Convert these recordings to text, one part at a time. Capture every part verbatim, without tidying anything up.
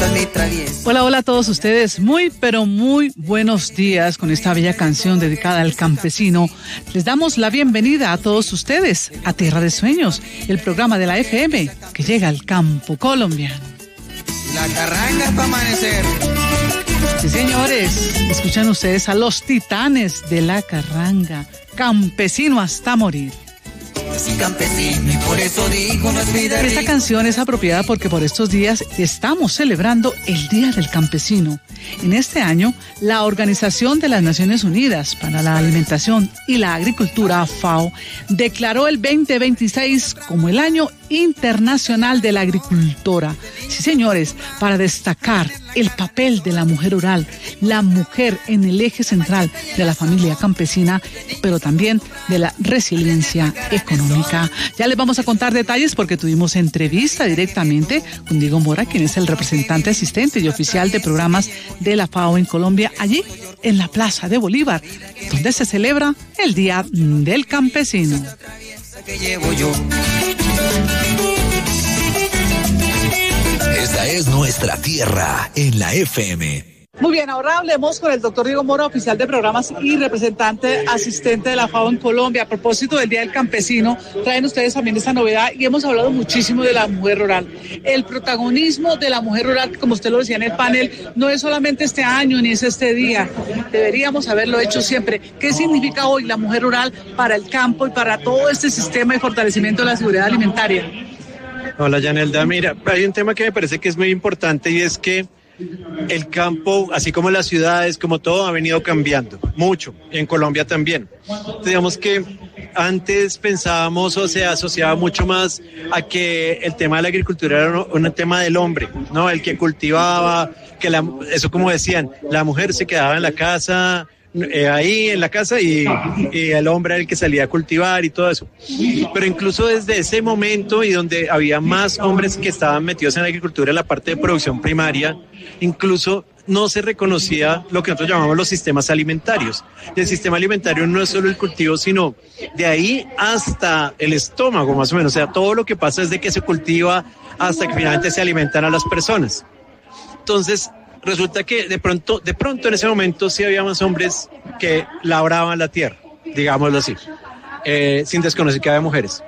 ni travieso. Hola, hola a todos ustedes. Muy, pero muy buenos días con esta bella canción dedicada al campesino. Les damos la bienvenida a todos ustedes a Tierra de Sueños, el programa de la F M que llega al campo colombiano. La carranga es para amanecer. Sí, señores, escuchan ustedes a los titanes de la carranga, campesino hasta morir. Soy campesino y por eso digo no es vida. Esta canción es apropiada porque por estos días estamos celebrando el Día del Campesino. En este año, la Organización de las Naciones Unidas para la Alimentación y la Agricultura, FAO, declaró el veinte veintiséis como el Año Internacional de la Agricultora. Sí, señores, para destacar el papel de la mujer rural, la mujer en el eje central de la familia campesina, pero también de la resiliencia económica. Ya les vamos a contar detalles porque tuvimos entrevista directamente con Diego Mora, quien es el representante asistente y oficial de programas de la FAO en Colombia, allí en la Plaza de Bolívar, donde se celebra el Día del Campesino. Esta es nuestra tierra en la F M. Muy bien, ahora hablemos con el doctor Diego Mora, oficial de programas y representante asistente de la FAO en Colombia. A propósito del Día del Campesino, traen ustedes también esta novedad y hemos hablado muchísimo de la mujer rural. El protagonismo de la mujer rural, como usted lo decía en el panel, no es solamente este año ni es este día. Deberíamos haberlo hecho siempre. ¿Qué significa hoy la mujer rural para el campo y para todo este sistema de fortalecimiento de la seguridad alimentaria? Hola, Yanelda. Mira, hay un tema que me parece que es muy importante y es que el campo, así como las ciudades, como todo, ha venido cambiando mucho, en Colombia también. Digamos que antes pensábamos o se asociaba mucho más a que el tema de la agricultura era un, un tema del hombre, ¿no? El que cultivaba, que la, eso como decían, la mujer se quedaba en la casa, eh, ahí en la casa y, y el hombre era el que salía a cultivar y todo eso. Pero incluso desde ese momento y donde había más hombres que estaban metidos en la agricultura, en la parte de producción primaria, incluso no se reconocía lo que nosotros llamamos los sistemas alimentarios. El sistema alimentario no es solo el cultivo, sino de ahí hasta el estómago, más o menos. O sea, todo lo que pasa desde que se cultiva hasta que finalmente se alimentan a las personas. Entonces, resulta que de pronto, de pronto en ese momento sí había más hombres que labraban la tierra, digámoslo así, eh, sin desconocer que había mujeres.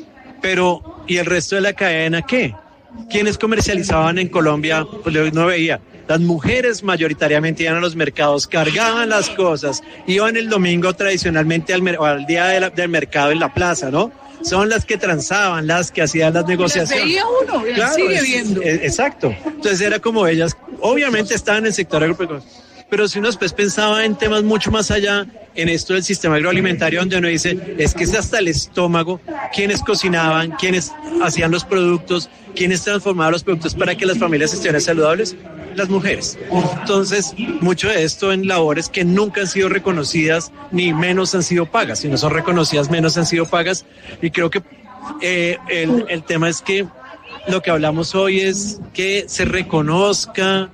Pero, ¿y el resto de la cadena qué? ¿Quiénes comercializaban en Colombia? Pues yo no veía. Las mujeres mayoritariamente iban a los mercados, cargaban las cosas, iban el domingo tradicionalmente al, mer- al día de la, del mercado en la plaza, ¿no? Son las que transaban, las que hacían las negociaciones. Las veía uno, y claro, sigue es, viendo. Es, exacto. Entonces era como ellas, obviamente estaban en el sector agropecuario, pero si uno después pensaba en temas mucho más allá, en esto del sistema agroalimentario, donde uno dice, es que es hasta el estómago, quienes cocinaban, quienes hacían los productos, quienes transformaban los productos para que las familias estuvieran saludables, las mujeres. Entonces, mucho de esto en labores que nunca han sido reconocidas, ni menos han sido pagas. Si no son reconocidas, menos han sido pagas. Y creo que eh, el, el tema es que lo que hablamos hoy es que se reconozca,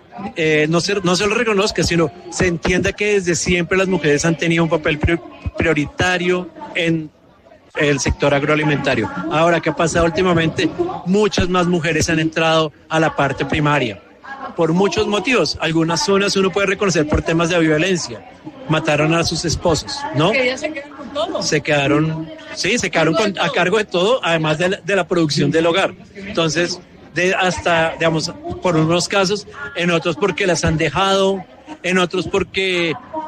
Eh, no, se, no se lo reconozca, sino se entienda que desde siempre las mujeres han tenido un papel prioritario en el sector agroalimentario. Ahora, ¿qué ha pasado últimamente? Muchas más mujeres han entrado a la parte primaria, por muchos motivos. Algunas zonas uno puede reconocer por temas de violencia. Mataron a sus esposos, ¿no? Que ellas se quedan con todo. Se quedaron, sí, se quedaron con, a cargo de todo, además de la, de la producción del hogar. Entonces, de hasta, digamos, por unos casos, en otros porque las han dejado, en otros porque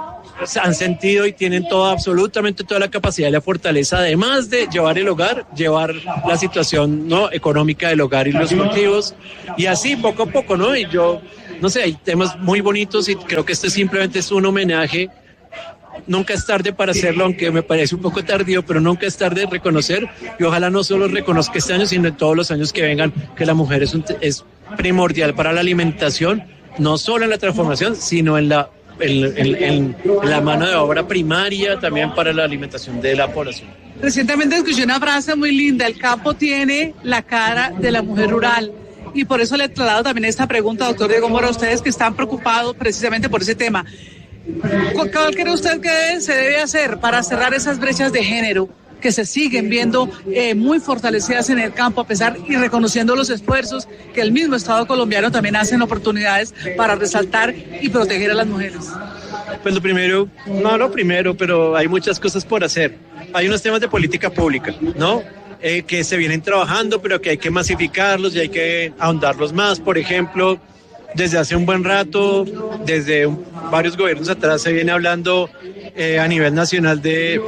han sentido y tienen toda, absolutamente toda la capacidad y la fortaleza, además de llevar el hogar, llevar la situación, ¿no?, económica del hogar y los cultivos, y así poco a poco, ¿no? Y yo, no sé, hay temas muy bonitos y creo que este simplemente es un homenaje. Nunca es tarde para hacerlo, aunque me parece un poco tardío, pero nunca es tarde de reconocer, y ojalá no solo reconozca este año, sino en todos los años que vengan, que la mujer es, un, es primordial para la alimentación, no solo en la transformación, sino en la, en, en, en la mano de obra primaria, también para la alimentación de la población. Recientemente escuché una frase muy linda: el campo tiene la cara de la mujer rural. Y por eso le he trasladado también esta pregunta, doctor Diego Mora, a ustedes que están preocupados precisamente por ese tema. ¿Cuál cree usted que se debe hacer para cerrar esas brechas de género que se siguen viendo eh, muy fortalecidas en el campo, a pesar y reconociendo los esfuerzos que el mismo Estado colombiano también hace en oportunidades para resaltar y proteger a las mujeres? Pues lo primero, no lo primero, pero hay muchas cosas por hacer. Hay unos temas de política pública, ¿no? Eh, que se vienen trabajando, pero que hay que masificarlos y hay que ahondarlos más. Por ejemplo, desde hace un buen rato, desde un, varios gobiernos atrás, se viene hablando eh, a nivel nacional de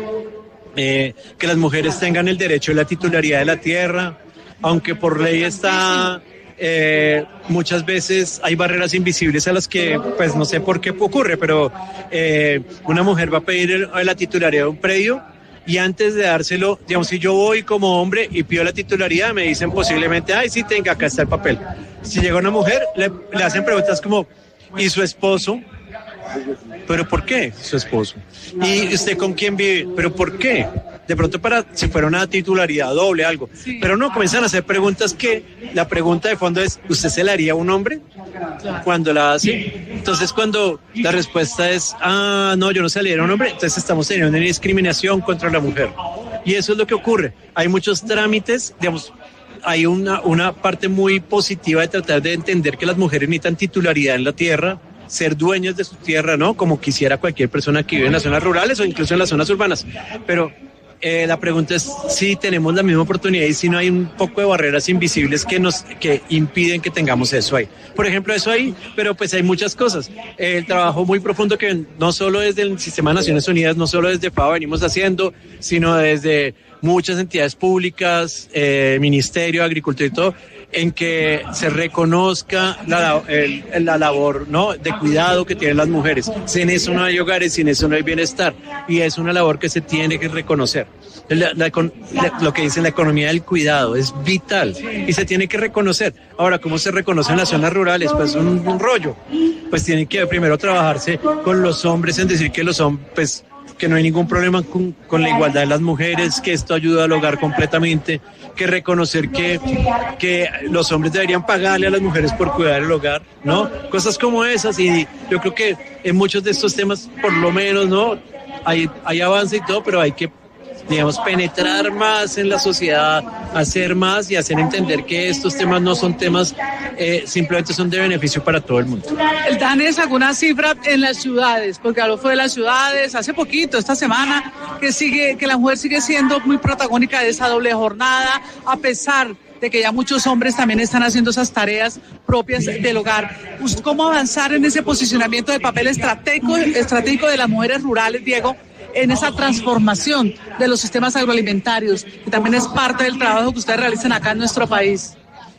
eh, que las mujeres tengan el derecho a la titularidad de la tierra, aunque por ley está... Eh, muchas veces hay barreras invisibles a las que, pues no sé por qué ocurre, pero eh, una mujer va a pedir la titularidad de un predio y antes de dárselo, digamos, si yo voy como hombre y pido la titularidad, me dicen posiblemente, ay, sí, tenga, acá está el papel. Si llega una mujer, le, le hacen preguntas como, ¿y su esposo? ¿Pero por qué su esposo? ¿Y usted con quién vive? ¿Pero por qué? De pronto para si fuera una titularidad doble, algo. Sí. Pero no, comienzan a hacer preguntas que la pregunta de fondo es, ¿usted se la haría a un hombre cuando la hace? Entonces cuando la respuesta es, ah, no, yo no se la haría a un hombre, entonces estamos teniendo una discriminación contra la mujer. Y eso es lo que ocurre. Hay muchos trámites, digamos, hay una, una parte muy positiva de tratar de entender que las mujeres necesitan titularidad en la tierra, ser dueños de su tierra, ¿no? Como quisiera cualquier persona que vive en las zonas rurales o incluso en las zonas urbanas. Pero eh, la pregunta es si tenemos la misma oportunidad y si no hay un poco de barreras invisibles que nos que impiden que tengamos eso ahí. Por ejemplo, eso ahí, pero pues hay muchas cosas. El trabajo muy profundo que no solo desde el Sistema de Naciones Unidas, no solo desde FAO venimos haciendo, sino desde muchas entidades públicas, eh, Ministerio de Agricultura y todo, en que se reconozca la, el, la labor, ¿no?, de cuidado que tienen las mujeres. Sin eso no hay hogares, sin eso no hay bienestar. Y es una labor que se tiene que reconocer. La, la, la, lo que dice la economía del cuidado es vital y se tiene que reconocer. Ahora, ¿cómo se reconoce en las zonas rurales? Pues un, un rollo. Pues tiene que primero trabajarse con los hombres en decir que los hombres... Pues, que no hay ningún problema con, con la igualdad de las mujeres, que esto ayuda al hogar completamente, que reconocer que, que los hombres deberían pagarle a las mujeres por cuidar el hogar, ¿no? Cosas como esas, y yo creo que en muchos de estos temas, por lo menos, ¿no?, hay, hay avance y todo, pero hay que, digamos, penetrar más en la sociedad, hacer más y hacer entender que estos temas no son temas, eh, simplemente son de beneficio para todo el mundo. El Danes, alguna cifra en las ciudades, porque habló fue de las ciudades hace poquito, esta semana, que sigue, que la mujer sigue siendo muy protagónica de esa doble jornada, a pesar de que ya muchos hombres también están haciendo esas tareas propias del hogar. ¿Cómo avanzar en ese posicionamiento del papel estratégico, estratégico de las mujeres rurales, Diego, en esa transformación de los sistemas agroalimentarios, que también es parte del trabajo que ustedes realizan acá en nuestro país?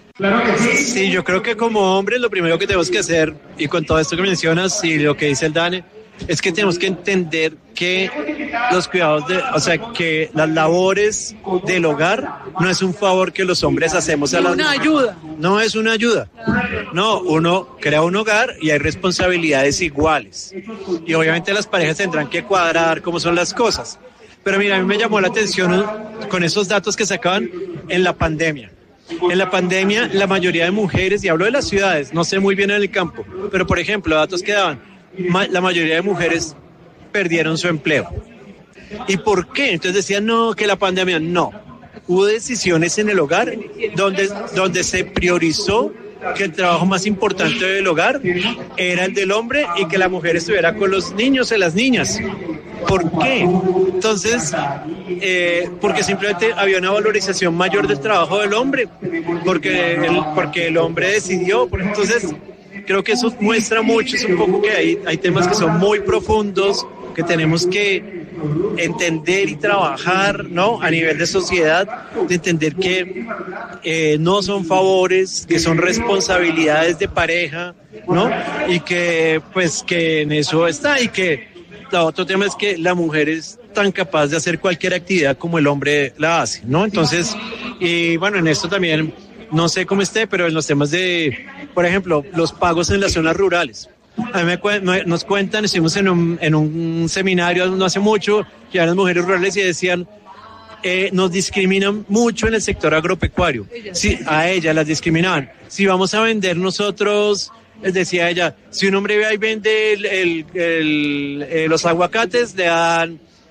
Sí, yo creo que como hombres lo primero que tenemos que hacer, y con todo esto que mencionas y lo que dice el Dane, es que tenemos que entender que los cuidados, de, o sea, que las labores del hogar no es un favor que los hombres hacemos a las mujeres. Una ayuda. No es una ayuda. No, uno crea un hogar y hay responsabilidades iguales. Y obviamente las parejas tendrán que cuadrar cómo son las cosas. Pero mira, a mí me llamó la atención con esos datos que sacaban en la pandemia. En la pandemia, la mayoría de mujeres, y hablo de las ciudades, no sé muy bien en el campo, pero por ejemplo, datos que daban, la mayoría de mujeres perdieron su empleo. ¿Y por qué? Entonces decían, no, que la pandemia, no. Hubo decisiones en el hogar donde, donde se priorizó que el trabajo más importante del hogar era el del hombre y que la mujer estuviera con los niños y las niñas. ¿Por qué? Entonces, eh, porque simplemente había una valorización mayor del trabajo del hombre, porque el, porque el hombre decidió. Entonces, creo que eso muestra mucho, es un poco que hay, hay temas que son muy profundos, que tenemos que entender y trabajar, ¿no?, a nivel de sociedad, de entender que eh, no son favores, que son responsabilidades de pareja, ¿no?, y que pues que en eso está, y que el otro tema es que la mujer es tan capaz de hacer cualquier actividad como el hombre la hace, ¿no? Entonces, y bueno, en esto también, no sé cómo esté, pero en los temas de, por ejemplo, los pagos en las zonas rurales. A mí me, me, nos cuentan, estuvimos en un, en un seminario no hace mucho, que eran las mujeres rurales y decían, eh, nos discriminan mucho en el sector agropecuario. Sí, a ellas las discriminaban. Si vamos a vender nosotros, les decía ella, si un hombre va y vende el, el, el, el, los aguacates, le dan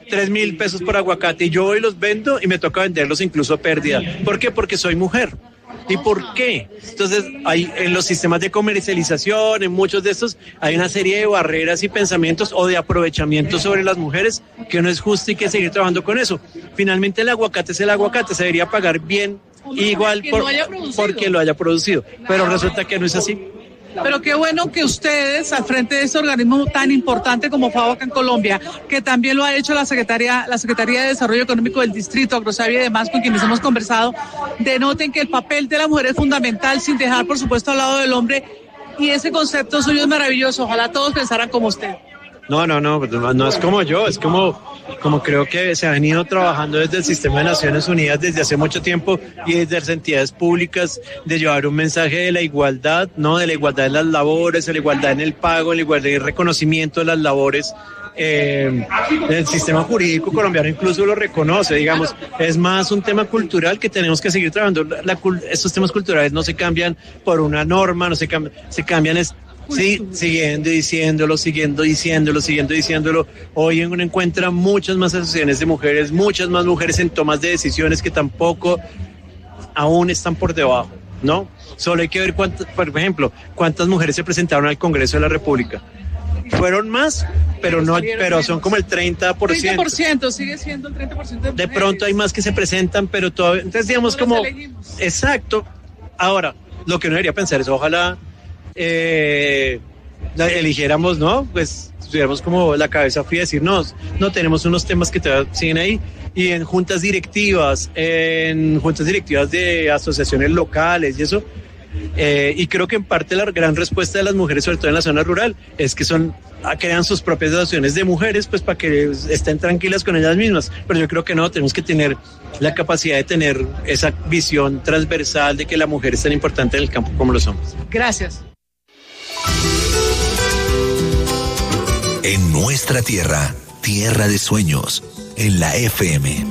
tres mil pesos por aguacate y yo hoy los vendo y me toca venderlos incluso a pérdida. ¿Por qué? Porque soy mujer. ¿Y por qué? Entonces, hay, en los sistemas de comercialización, en muchos de estos, hay una serie de barreras y pensamientos o de aprovechamiento sobre las mujeres que no es justo y que seguir trabajando con eso. Finalmente, el aguacate es el aguacate, se debería pagar bien, igual por, porque lo haya producido. Pero resulta que no es así. Pero qué bueno que ustedes, al frente de este organismo tan importante como FAO acá en Colombia, que también lo ha hecho la Secretaría, la Secretaría de Desarrollo Económico del Distrito, Agrosavia y demás, con quienes hemos conversado, denoten que el papel de la mujer es fundamental, sin dejar, por supuesto, al lado del hombre. Y ese concepto suyo es maravilloso. Ojalá todos pensaran como usted. No, no, no, no es como yo, es como, como creo que se ha venido trabajando desde el sistema de Naciones Unidas desde hace mucho tiempo y desde las entidades públicas de llevar un mensaje de la igualdad, ¿no? De la igualdad en las labores, de la igualdad en el pago, de la igualdad y el reconocimiento de las labores. Eh, el sistema jurídico colombiano incluso lo reconoce, digamos, es más un tema cultural que tenemos que seguir trabajando. La, la, estos temas culturales no se cambian por una norma, no se cambian, se cambian es sí, siguiendo diciéndolo, siguiendo diciéndolo, siguiendo diciéndolo. Hoy uno encuentra muchas más asociaciones de mujeres, muchas más mujeres en tomas de decisiones que tampoco aún están por debajo, ¿no? Solo hay que ver cuántas, por ejemplo, cuántas mujeres se presentaron al Congreso de la República. Fueron más, pero no, pero son como el treinta por ciento. treinta por ciento, sigue siendo el treinta por ciento de mujeres. De pronto hay más que se presentan, pero todavía, entonces digamos como, exacto. Ahora, lo que uno debería pensar es, ojalá eh, eligiéramos, ¿no? Pues tuviéramos como la cabeza fría, decir, no, no tenemos unos temas que todavía siguen ahí, y en juntas directivas, en juntas directivas de asociaciones locales y eso. Eh, y creo que en parte la gran respuesta de las mujeres, sobre todo en la zona rural, es que son crean sus propias asociaciones de mujeres, pues para que estén tranquilas con ellas mismas. Pero yo creo que no, tenemos que tener la capacidad de tener esa visión transversal de que la mujer es tan importante en el campo como los hombres. Gracias. En nuestra tierra, tierra de sueños, en la F M.